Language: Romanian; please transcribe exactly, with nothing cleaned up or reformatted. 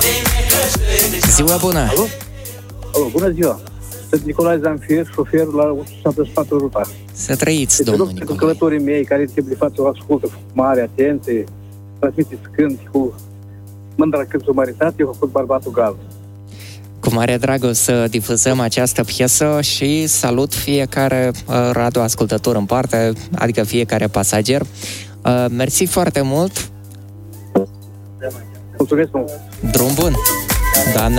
Ziua bună! Alo? Alo, bună ziua! Sunt Nicolae Zanfier, șofer la o sută șaptezeci și patru rutar. Să trăiți, deci, domnul rog, Nicolae. pentru călătorii mei care trebuie față o ascultă cu mare atenție, transmiteți cânti cu Mândra când s-o maritat, eu am făcut Bărbatul Gal. Cu mare drag o să difuzăm această piesă și salut fiecare uh, radioascultător în parte, adică fiecare pasager. Uh, mersi foarte mult! Mulțumesc mult! Drum bun! Doamne